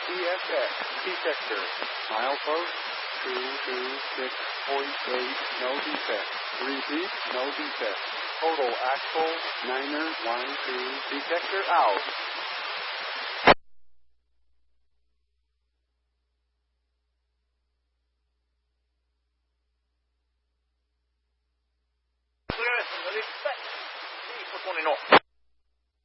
CSX detector. Milepost 226.8, no defect. Repeat, no defect. Total axle, Niner 12, detector out. Look at this, what do you expect? See, put one in up.